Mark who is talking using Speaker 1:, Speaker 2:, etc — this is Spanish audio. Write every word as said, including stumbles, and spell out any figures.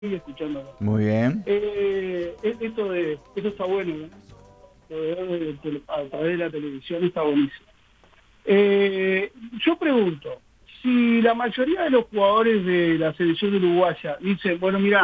Speaker 1: y escuchándolo.
Speaker 2: Muy bien.
Speaker 1: Eh, esto, de, esto está bueno, ¿no? Lo de ver de- de- a través de la televisión está buenísimo. Eh, yo pregunto, si la mayoría de los jugadores de la selección uruguaya dicen, bueno, mira,